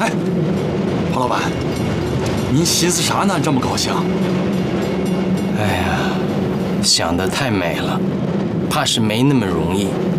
哎，庞老板，您寻思啥呢？这么高兴？ 哎呀，想得太美了，怕是没那么容易。